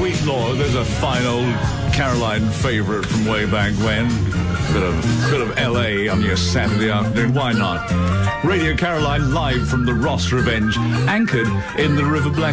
Sweet Lord, there's a fine old Caroline favourite from way back when. Bit of LA on your Saturday afternoon, why not? Radio Caroline live from the Ross Revenge, anchored in the River Black.